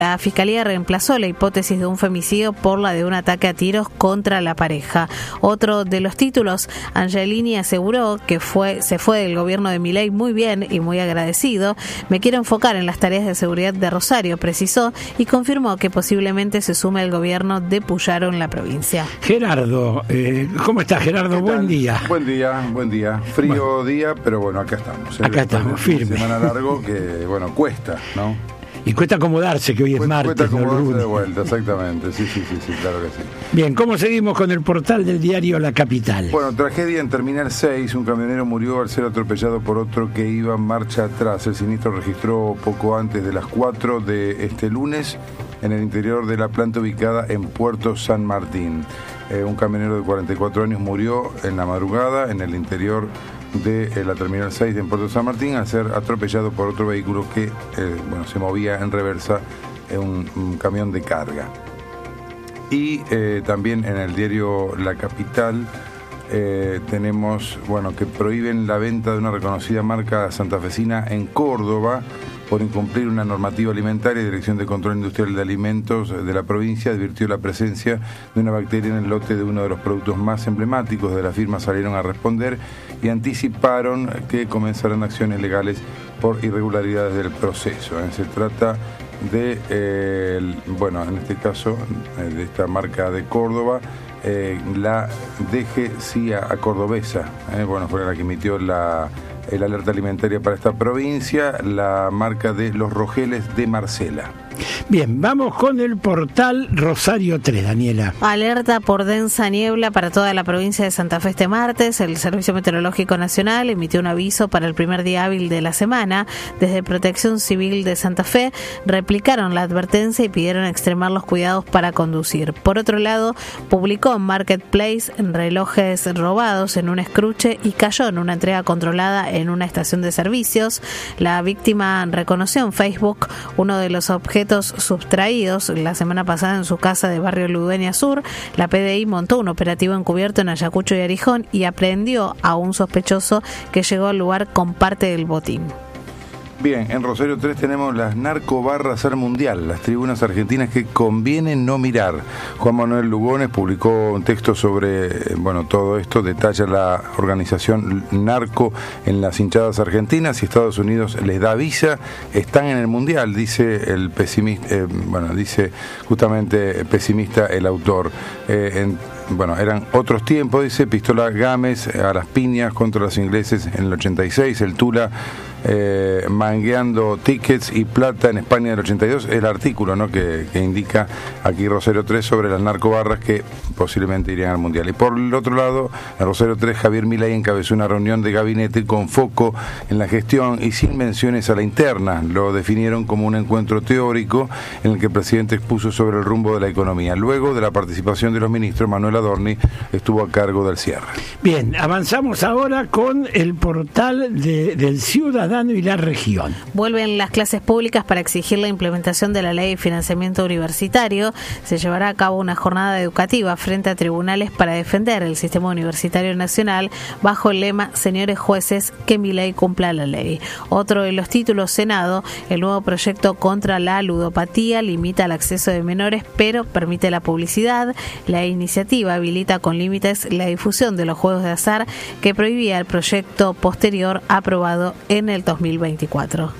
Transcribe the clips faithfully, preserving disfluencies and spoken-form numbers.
La Fiscalía reemplazó la hipótesis de un femicidio por la de un ataque a tiros contra la pareja. Otro de los títulos, Angelini aseguró que fue, se fue del gobierno de Milei muy bien y muy agradecido. Me quiero enfocar en las tareas de seguridad de Rosario, precisó, y confirmó que posiblemente se sume al gobierno de Puyaro en la provincia. Gerardo, eh, ¿cómo estás, Gerardo? Buen día. Buen día, buen día. Frío bueno. día, pero bueno, acá estamos. ¿eh? Acá estamos, firme. Una semana largo que, bueno, cuesta, ¿no? Y cuesta acomodarse, que hoy es cuesta, martes. Cuesta acomodarse no de vuelta, exactamente. Sí, sí, sí, sí, claro que sí. Bien, ¿cómo seguimos con el portal del diario La Capital? Bueno, tragedia en Terminal seis. Un camionero murió al ser atropellado por otro que iba en marcha atrás. El siniestro registró poco antes de las cuatro de este lunes en el interior de la planta ubicada en Puerto San Martín. Eh, un camionero de cuarenta y cuatro años murió en la madrugada en el interior de eh, la Terminal seis de Puerto San Martín al ser atropellado por otro vehículo que eh, bueno, se movía en reversa, en un, un camión de carga. Y eh, también en el diario La Capital eh, tenemos bueno, que prohíben la venta de una reconocida marca santafesina en Córdoba por incumplir una normativa alimentaria. Dirección de Control Industrial de Alimentos de la provincia advirtió la presencia de una bacteria en el lote de uno de los productos más emblemáticos de la firma. Salieron a responder y anticiparon que comenzarán acciones legales por irregularidades del proceso. Se trata de, eh, el, bueno, en este caso, eh, de esta marca de Córdoba, eh, la D G C I A Cordobesa, eh, bueno, fue la que emitió la el alerta alimentaria para esta provincia, la marca de Los Rogeles de Marcela. Bien, vamos con el portal Rosario tres, Daniela. Alerta por densa niebla para toda la provincia de Santa Fe este martes. El Servicio Meteorológico Nacional emitió un aviso para el primer día hábil de la semana. Desde Protección Civil de Santa Fe replicaron la advertencia y pidieron extremar los cuidados para conducir. Por otro lado, publicó en Marketplace relojes robados en un escruche y cayó en una entrega controlada en una estación de servicios. La víctima reconoció en Facebook uno de los objetos sustraídos la semana pasada en su casa de barrio Ludueña Sur. La P D I montó un operativo encubierto en Ayacucho y Arijón y aprehendió a un sospechoso que llegó al lugar con parte del botín. Bien, en Rosario tres tenemos las narcobarras al mundial, las tribunas argentinas que conviene no mirar. Juan Manuel Lugones publicó un texto sobre, bueno, todo esto, detalla la organización narco en las hinchadas argentinas y Estados Unidos les da visa, están en el mundial, dice el pesimista, eh, bueno, dice justamente pesimista el autor. Eh, en, Bueno, eran otros tiempos, dice, Pistola Gámez a las piñas contra los ingleses en el ochenta y seis, el Tula eh, mangueando tickets y plata en España del ochenta y dos, el artículo, ¿no?, que, que indica aquí Rosario tres sobre las narcobarras que posiblemente irían al Mundial. Y por el otro lado, en Rosario tres, Javier Milei encabezó una reunión de gabinete con foco en la gestión y sin menciones a la interna. Lo definieron como un encuentro teórico en el que el presidente expuso sobre el rumbo de la economía. Luego de la participación de los ministros, Manuel Adorni estuvo a cargo del cierre. Bien, avanzamos ahora con el portal de, del Ciudadano y la Región. Vuelven las clases públicas para exigir la implementación de la ley de financiamiento universitario. Se llevará a cabo una jornada educativa frente a tribunales para defender el sistema universitario nacional bajo el lema "Señores jueces, que mi ley cumpla la ley". Otro de los títulos, Senado, el nuevo proyecto contra la ludopatía limita el acceso de menores pero permite la publicidad. La iniciativa habilita con límites la difusión de los juegos de azar que prohibía el proyecto posterior aprobado en el dos mil veinticuatro.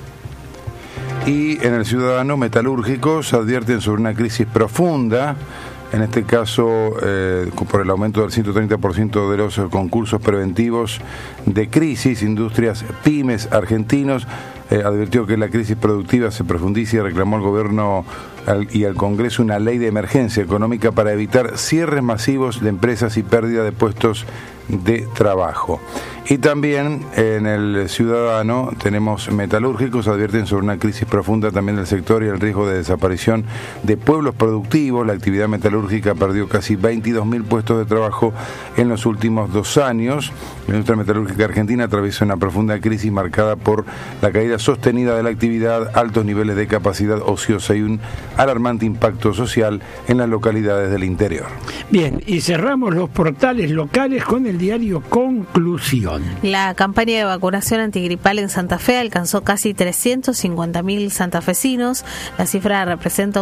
Y en el Ciudadano, metalúrgicos advierten sobre una crisis profunda, en este caso eh, por el aumento del ciento treinta por ciento de los concursos preventivos de crisis. Industrias Pymes argentinos eh, advirtió que la crisis productiva se profundiza y reclamó al gobierno al, y al Congreso una ley de emergencia económica para evitar cierres masivos de empresas y pérdida de puestos de trabajo. Y también en el Ciudadano tenemos metalúrgicos, advierten sobre una crisis profunda también del sector y el riesgo de desaparición de pueblos productivos. La actividad metalúrgica perdió casi veintidós mil puestos de trabajo en los últimos dos años. La industria metalúrgica argentina atraviesa una profunda crisis marcada por la caída sostenida de la actividad, altos niveles de capacidad ociosa y un alarmante impacto social en las localidades del interior. Bien, y cerramos los portales locales con el diario Conclusión. Nacional. La campaña de vacunación antigripal en Santa Fe alcanzó casi trescientos cincuenta mil santafesinos. La cifra representa